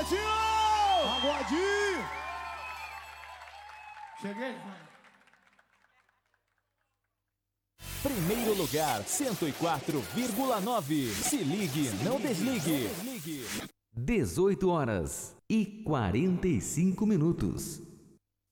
Pagodinho! Pagodinho! Cheguei. Primeiro lugar, 104,9. Se ligue, não desligue. 18 horas e 45 minutos.